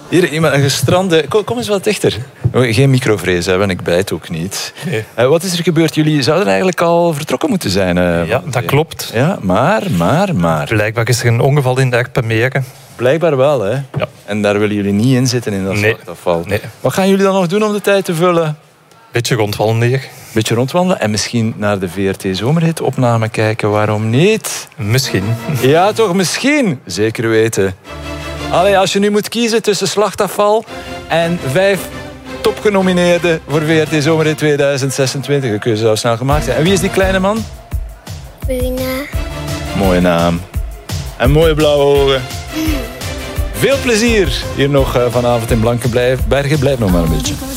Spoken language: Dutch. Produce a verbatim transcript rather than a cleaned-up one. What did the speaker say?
Hier, iemand, een gestrande... Kom, kom eens wat dichter. Geen microvrees, hè, want ik bijt ook niet. Nee. Uh, wat is er gebeurd? Jullie zouden eigenlijk al vertrokken moeten zijn. Uh, ja, dat klopt. Ja, maar, maar, maar... Blijkbaar is er een ongeval in de Erpenmeren. Blijkbaar wel, hè? Ja. En daar willen jullie niet in zitten, in dat nee. slachtafval. Nee. Wat gaan jullie dan nog doen om de tijd te vullen? Beetje rondwandelen hier. Beetje rondwandelen en misschien naar de V R T Zomerhit-opname kijken. Waarom niet? Misschien. Ja, toch, misschien. Zeker weten. Allee, als je nu moet kiezen tussen slachtafval en vijf topgenomineerden voor V R T Zomerhit tweeduizend zesentwintig. De keuze zou snel gemaakt zijn. En wie is die kleine man? Bruna. Mooie naam. En mooie blauwe ogen. Veel plezier hier nog vanavond in Blankenbergen. Blijf nog maar een beetje.